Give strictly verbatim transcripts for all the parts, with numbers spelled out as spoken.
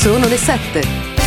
Sono le sette.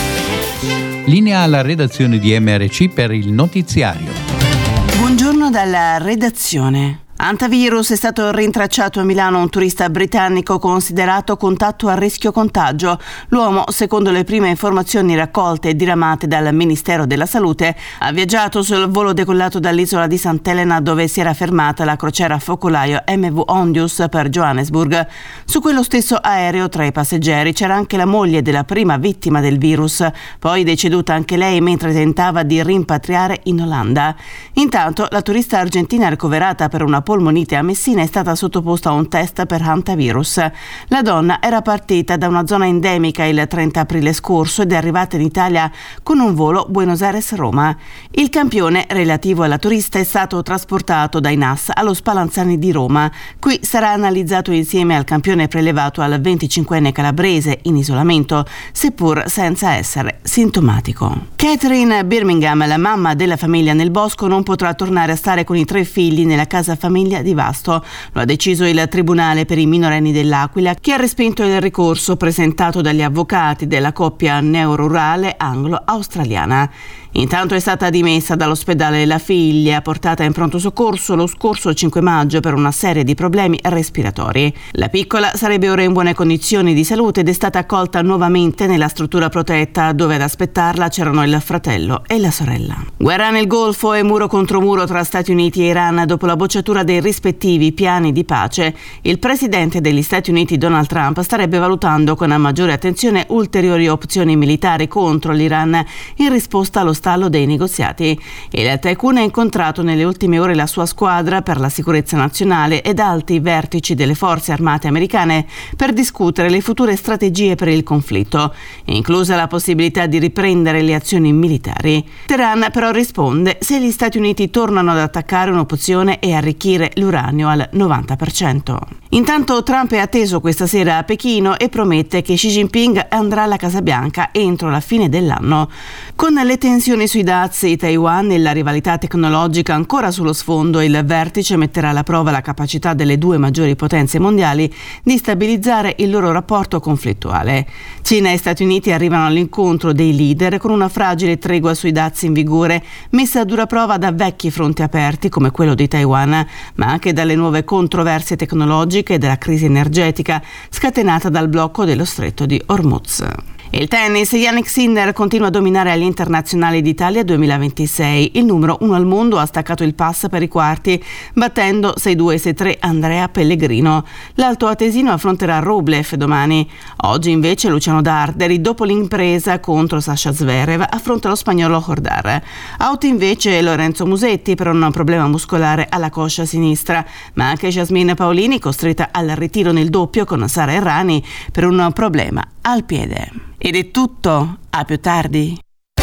Linea alla redazione di M R C per il notiziario. Buongiorno dalla redazione. Antivirus: è stato rintracciato a Milano un turista britannico considerato contatto a rischio contagio. L'uomo, secondo le prime informazioni raccolte e diramate dal Ministero della Salute, ha viaggiato sul volo decollato dall'isola di Sant'Elena, dove si era fermata la crociera focolaio M V Ondius per Johannesburg. Su quello stesso aereo, tra i passeggeri, c'era anche la moglie della prima vittima del virus, poi deceduta anche lei mentre tentava di rimpatriare in Olanda. Intanto la turista argentina ricoverata per una polmonite a Messina è stata sottoposta a un test per hantavirus. La donna era partita da una zona endemica il trenta aprile scorso ed è arrivata in Italia con un volo Buenos Aires-Roma. Il campione relativo alla turista è stato trasportato dai N A S allo Spallanzani di Roma. Qui sarà analizzato insieme al campione prelevato al venticinquenne calabrese in isolamento, seppur senza essere sintomatico. Catherine Birmingham, la mamma della famiglia nel bosco, non potrà tornare a stare con i tre figli nella casa famiglia di Vasto. Lo ha deciso il Tribunale per i minorenni dell'Aquila, che ha respinto il ricorso presentato dagli avvocati della coppia neorurale anglo-australiana. Intanto è stata dimessa dall'ospedale la figlia, portata in pronto soccorso lo scorso cinque maggio per una serie di problemi respiratori. La piccola sarebbe ora in buone condizioni di salute ed è stata accolta nuovamente nella struttura protetta, dove ad aspettarla c'erano il fratello e la sorella. Guerra nel Golfo e muro contro muro tra Stati Uniti e Iran dopo la bocciatura dei rispettivi piani di pace. Il presidente degli Stati Uniti Donald Trump starebbe valutando con maggiore attenzione ulteriori opzioni militari contro l'Iran in risposta allo stallo dei negoziati. Il tycoon ha incontrato nelle ultime ore la sua squadra per la sicurezza nazionale ed alti vertici delle forze armate americane per discutere le future strategie per il conflitto, inclusa la possibilità di riprendere le azioni militari. Teheran però risponde: se gli Stati Uniti tornano ad attaccare un'opzione e arricchire l'uranio al novanta per cento. Intanto Trump è atteso questa sera a Pechino e promette che Xi Jinping andrà alla Casa Bianca entro la fine dell'anno. Con le tensioni sui dazi, Taiwan e la rivalità tecnologica ancora sullo sfondo, il vertice metterà alla prova la capacità delle due maggiori potenze mondiali di stabilizzare il loro rapporto conflittuale. Cina e Stati Uniti arrivano all'incontro dei leader con una fragile tregua sui dazi in vigore, messa a dura prova da vecchi fronti aperti come quello di Taiwan, ma anche dalle nuove controversie tecnologiche e della crisi energetica scatenata dal blocco dello stretto di Hormuz. Il tennis: Jannik Sinner continua a dominare agli internazionali d'Italia duemilaventisei. Il numero uno al mondo ha staccato il pass per i quarti, battendo sei due sei tre Andrea Pellegrino. L'alto atesino affronterà Rublev domani. Oggi invece Luciano Darderi, dopo l'impresa contro Sasha Zverev, affronta lo spagnolo Hordar. Out invece Lorenzo Musetti per un problema muscolare alla coscia sinistra, ma anche Jasmine Paolini, costretta al ritiro nel doppio con Sara Errani per un problema al piede. Ed è tutto, a più tardi.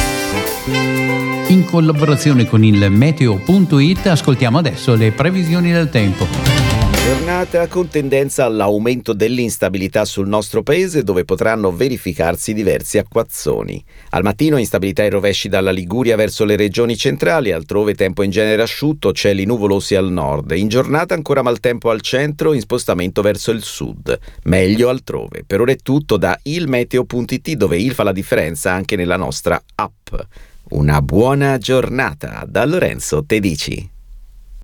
In collaborazione con il meteo punto it ascoltiamo adesso le previsioni del tempo. Giornata con tendenza all'aumento dell'instabilità sul nostro paese, dove potranno verificarsi diversi acquazzoni. Al mattino instabilità e rovesci dalla Liguria verso le regioni centrali, altrove tempo in genere asciutto, cieli nuvolosi al nord. In giornata ancora maltempo al centro, in spostamento verso il sud. Meglio altrove. Per ora è tutto da il meteo punto it, dove il fa la differenza anche nella nostra app. Una buona giornata da Lorenzo Tedici.